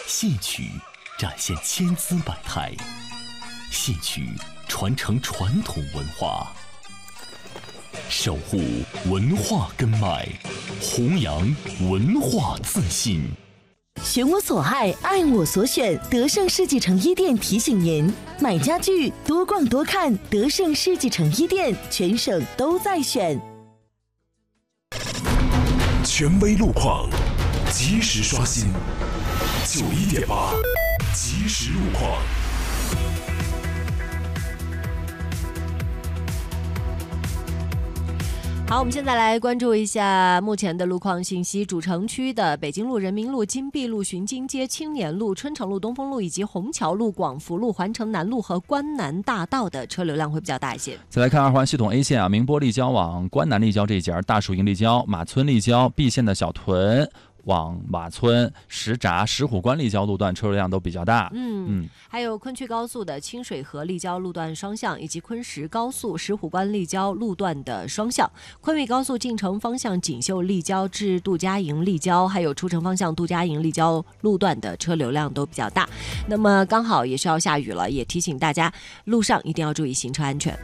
戏曲展现千姿百态，戏曲传承传统文化，守护文化根脉，弘扬文化自信。 选我所爱，爱我所选。德胜世纪城一店提醒您：买家具多逛多看，德胜世纪城一店，全省都在选。 权威路况，及时刷新。91.8，即时路况。 好，我们现在来关注一下目前的路况信息。主城区的北京路、人民路、金碧路、巡京街、青年路、春城路、东风路以及虹桥路、广福路、环城南路和关南大道的车流量会比较大一些。 再来看二环系统 A 线明波立交往关南立交这一节，大树营立交、马村立交、B 线的小屯往马村、石闸、石虎关立交路段车流量都比较大。 还有昆曲高速的清水河立交路段双向，以及昆石高速石虎关立交路段的双向。昆玉高速进城方向锦绣立交至杜家营立交，还有出城方向杜家营立交路段的车流量都比较大。那么刚好也是要下雨了，也提醒大家路上一定要注意行车安全。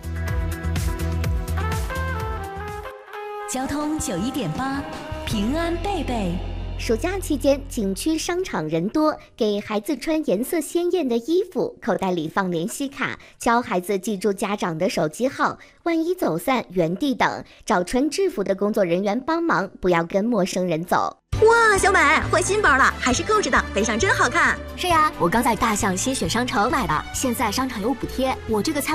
交通91.8，平安贝贝。 暑假期间，景区商场人多，给孩子穿颜色鲜艳的衣服，口袋里放联系卡，教孩子记住家长的手机号，万一走散，原地等，找穿制服的工作人员帮忙，不要跟陌生人走。 哇，小美换新包了，还是购置的，背上真好看。 是呀，我刚在大象新选商城买的，现在商场有补贴，我这个